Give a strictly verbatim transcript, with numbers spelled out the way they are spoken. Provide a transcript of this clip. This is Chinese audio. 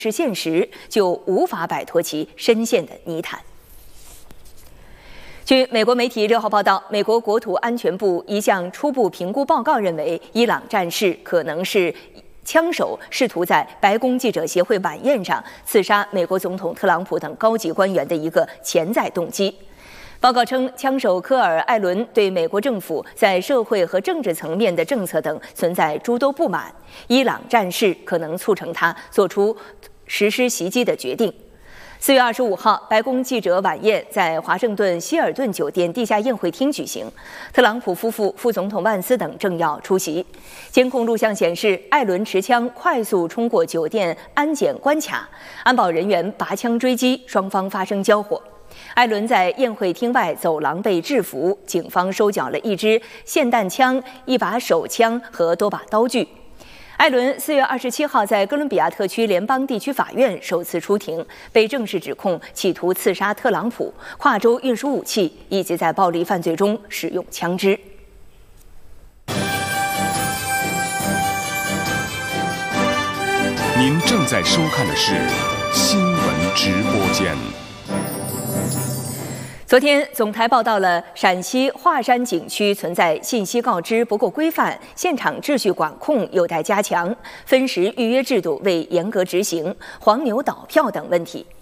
是现实，就无法摆脱其深陷的泥潭。据美国媒体六号报道，美国国土安全部一项初步评估报告认为，伊朗战事可能是枪手试图在白宫记者协会晚宴上刺杀美国总统特朗普等高级官员的一个潜在动机。报告称，枪手科尔·艾伦对美国政府在社会和政治层面的政策等存在诸多不满，伊朗战事可能促成他做出实施袭击的决定。四月二十五号，白宫记者晚宴在华盛顿希尔顿酒店地下宴会厅举行，特朗普夫妇、副总统万斯等政要出席。监控录像显示，艾伦持枪快速冲过酒店安检关卡，安保人员拔枪追击，双方发生交火。艾伦在宴会厅外走廊被制服，警方收缴了一支霰弹枪、一把手枪和多把刀具。艾伦四月二十七号在哥伦比亚特区联邦地区法院首次出庭，被正式指控企图刺杀特朗普、跨州运输武器以及在暴力犯罪中使用枪支。 您正在收看的是新闻直播间。 昨天，总台报道了陕西华山景区存在信息告知不够规范、现场秩序管控有待加强、分时预约制度未严格执行、黄牛倒票等问题。